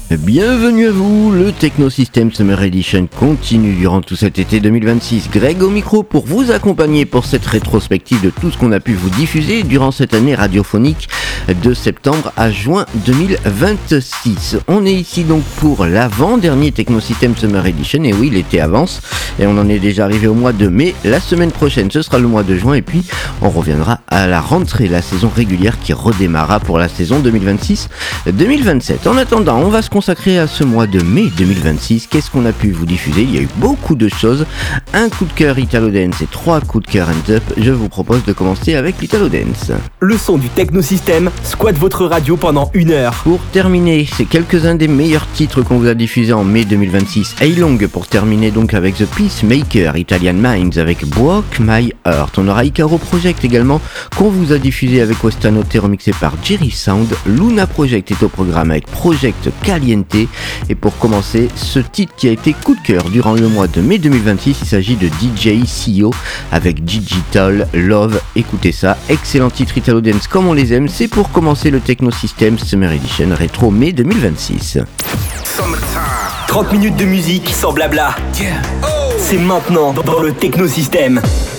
Bienvenue à vous, le Technosystem Summer Edition continue durant tout cet été 2026. Greg au micro pour vous accompagner pour cette rétrospective de tout ce qu'on a pu vous diffuser durant cette année radiophonique de septembre à juin 2026. On est ici donc pour l'avant-dernier Technosystem Summer Edition, et oui, l'été avance, et on en est déjà arrivé au mois de mai. La semaine prochaine, ce sera le mois de juin, et puis on reviendra à la rentrée, la saison régulière qui redémarrera pour la saison 2026-2027. En attendant, on va se consacré à ce mois de mai 2026. Qu'est-ce qu'on a pu vous diffuser? Il y a eu beaucoup de choses. Un coup de cœur Italo Dance et 3 coups de cœur Hands Up. Je vous propose de commencer avec l'Italo Dance. Le son du Technosystème squatte votre radio pendant 1 heure. Pour terminer, c'est quelques-uns des meilleurs titres qu'on vous a diffusés en mai 2026. A-Long pour terminer donc avec The Peacemaker, Italian Minds avec Broke My Heart. On aura Icaro Project également qu'on vous a diffusé avec Westanote remixé par Jerry Sound. Luna Project est au programme avec Project Caliente. Et pour commencer, ce titre qui a été coup de cœur durant le mois de mai 2026, il s'agit de DJ CEO avec Digital Love. Écoutez ça, excellent titre Italo Dance comme on les aime. C'est pour commencer le Technosystem Summer Edition Rétro mai 2026. 30 minutes de musique sans blabla. C'est maintenant dans le Technosystème.